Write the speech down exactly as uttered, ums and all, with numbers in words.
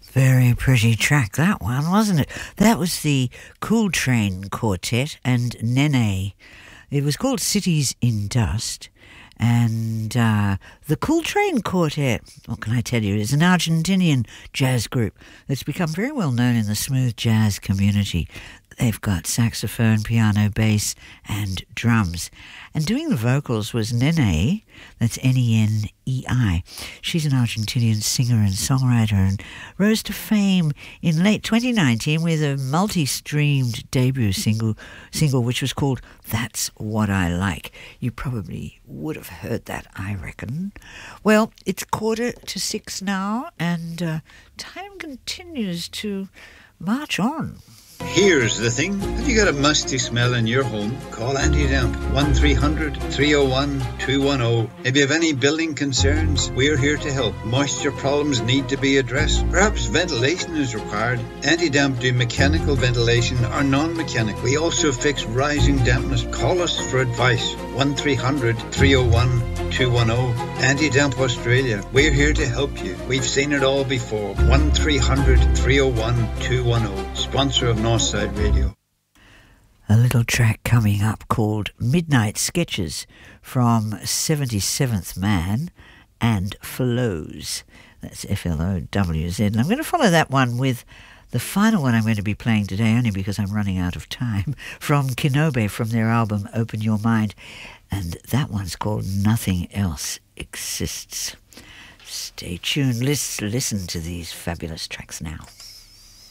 Very pretty track, that one, wasn't it? That was the Cool Train Quartet and Nene. It was called Cities in Dust. And uh, the Cool Train Quartet, what can I tell you, is an Argentinian jazz group that's become very well known in the smooth jazz community. They've got saxophone, piano, bass, and drums. And doing the vocals was Nene, that's N E N E I. She's an Argentinian singer and songwriter and rose to fame in late twenty nineteen with a multi-streamed debut single, single which was called That's What I Like. You probably would have heard that, I reckon. Well, it's quarter to six now, and uh, time continues to march on. Here's the thing. Have you got a musty smell in your home? Call Anti-Damp one three hundred, three oh one, two one oh. If you have any building concerns, we're here to help. Moisture problems need to be addressed. Perhaps ventilation is required. Anti-Damp do mechanical ventilation or non-mechanical. We also fix rising dampness. Call us for advice. one three hundred, three oh one, two one oh. Anti-Damp Australia. We're here to help you. We've seen it all before. one three hundred, three oh one, two one oh. Sponsor of Northside Radio. A little track coming up called Midnight Sketches from seventy-seventh Man and Flows. That's F L O W Z. And I'm going to follow that one with the final one I'm going to be playing today, only because I'm running out of time, from Kinobe, from their album Open Your Mind. And that one's called Nothing Else Exists. Stay tuned. Let's listen to these fabulous tracks now.